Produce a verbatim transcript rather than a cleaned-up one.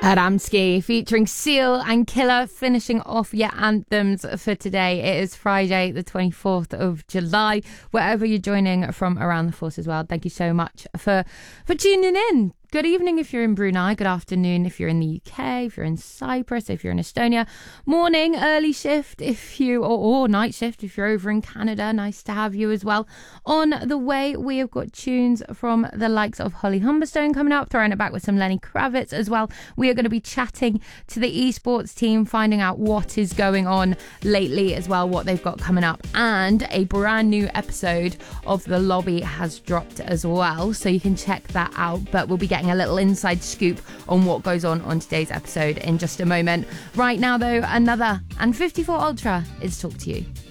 Adamski featuring Seal and Killer, finishing off your anthems for today. It is Friday the twenty-fourth of July. Wherever you're joining from around the Force as well, thank you so much for for tuning in. Good evening if you're in Brunei, good afternoon if you're in the U K, if you're in Cyprus, if you're in Estonia, morning, early shift if you, or, or night shift if you're over in Canada. Nice to have you as well. On the way, we have got tunes from the likes of Holly Humberstone coming up, throwing it back with some Lenny Kravitz as well. We are going to be chatting to the esports team, finding out what is going on lately as well, what they've got coming up, and a brand new episode of The Lobby has dropped as well, so you can check that out. But we'll be getting a little inside scoop on what goes on on today's episode in just a moment. Right now though, another and fifty-four Ultra is Talk to You.